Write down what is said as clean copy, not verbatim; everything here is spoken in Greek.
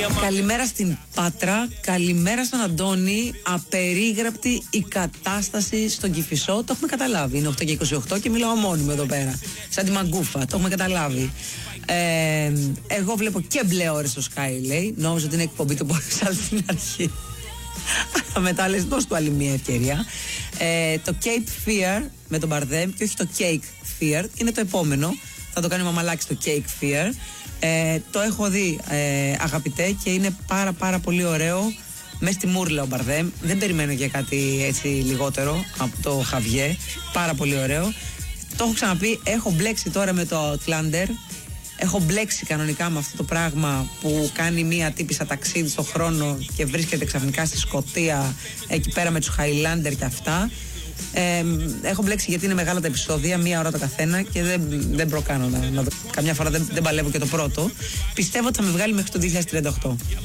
Καλημέρα στην Πάτρα, καλημέρα στον Αντώνη. Απερίγραπτη η κατάσταση στον Κηφισό. Το έχουμε καταλάβει. Είναι 8 και 28 και μιλάω μόνιμο εδώ πέρα. Σαν τη μαγκούφα. Το έχουμε καταλάβει. Εγώ βλέπω και μπλε ώρες στο Sky, λέει. Νόμιζα ότι είναι εκπομπή του Μπορσάλ στην αρχή. Αλλά μετά λες δώσ' του άλλη μια ευκαιρία. Το Cape Fear με τον Μπαρδέμ και όχι το Cake Fear είναι το επόμενο. Θα το κάνει ο Μαμαλάκης το Cake Fear. Το έχω δει, αγαπητέ, και είναι πάρα πολύ ωραίο. Μες στη μούρλα ο Μπαρδέμ. Δεν περιμένω για κάτι έτσι λιγότερο από το Χαβιέ. Πάρα πολύ ωραίο. Το έχω ξαναπεί, έχω μπλέξει τώρα με το Outlander. Έχω μπλέξει κανονικά με αυτό το πράγμα που κάνει μία τύπισσα ταξίδι στον χρόνο και βρίσκεται ξαφνικά στη Σκωτία, εκεί πέρα με τους Highlander και αυτά. Έχω μπλέξει γιατί είναι μεγάλα τα επεισόδια, 1 ώρα το καθένα και δεν προκάνω να δω. Καμιά φορά δεν παλεύω και το πρώτο. Πιστεύω ότι θα με βγάλει μέχρι το 2038.